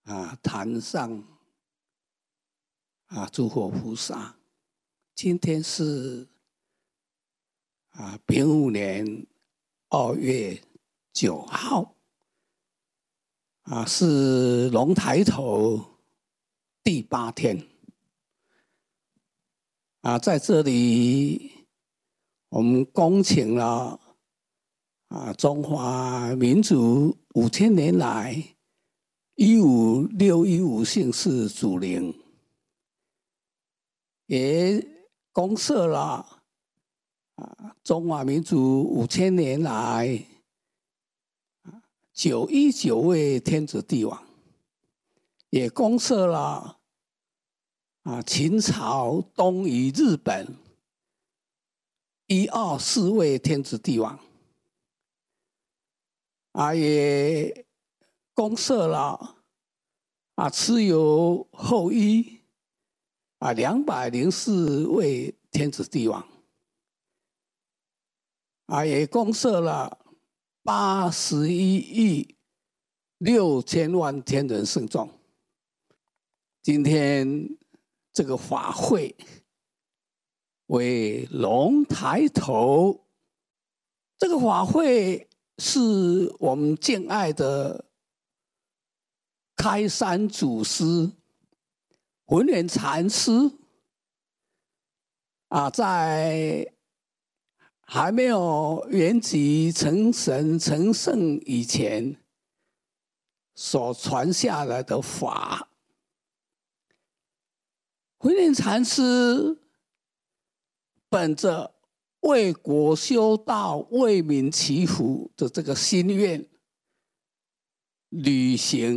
坛上诸佛菩萨。今天是丙午年2月9号，是龙抬头第8天。在这里我们恭请了中华民族5000年来15615姓氏祖灵，也恭贺了中华民族5000年来919位天子帝王，也恭贺了秦朝、东夷、日本124位天子帝王，也恭贺了蚩尤、后羿204位天子帝王，也恭贺了81亿6千万天人圣众。今天这个法会为龙抬头，这个法会是我们敬爱的开山祖师弘源禅师在还没有圆寂成神成圣以前所传下来的法。弘源禅师本着为国修道、为民祈福的这个心愿，履行